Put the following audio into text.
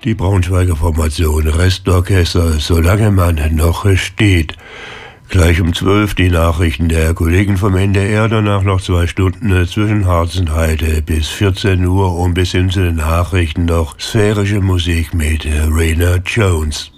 Die Braunschweiger Formation Restorchester, solange man noch steht. Gleich um 12 die Nachrichten der Kollegen vom NDR, danach noch 2 Stunden zwischen Harz und Heide bis 14 Uhr und bis hin zu den Nachrichten noch sphärische Musik mit Rainer Jones.